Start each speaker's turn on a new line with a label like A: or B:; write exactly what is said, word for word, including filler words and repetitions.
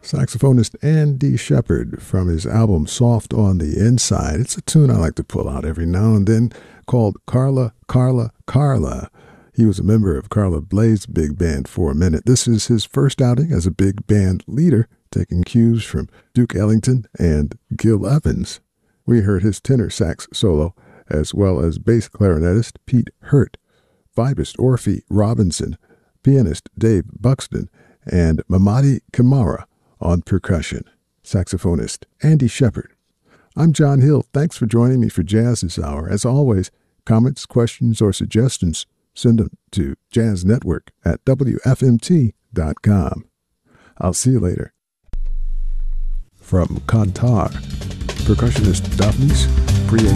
A: Saxophonist Andy Shepherd from his album Soft on the Inside. It's a tune I like to pull out every now and then called Carla, Carla, Carla. He was a member of Carla Blade's big band for a minute. This is his first outing as a big band leader, taking cues from Duke Ellington and Gil Evans. We heard his tenor sax solo, as well as bass clarinetist Pete Hurt, vibist Orphe Robinson, pianist Dave Buxton, and Mamadi Kamara on percussion. Saxophonist Andy Shepherd. I'm John Hill. Thanks for joining me for Jazz this hour. As always, comments, questions, or suggestions, send them to jazz network at w f m t dot com. I'll see you later. From Kantar, percussionist Daphnis Priya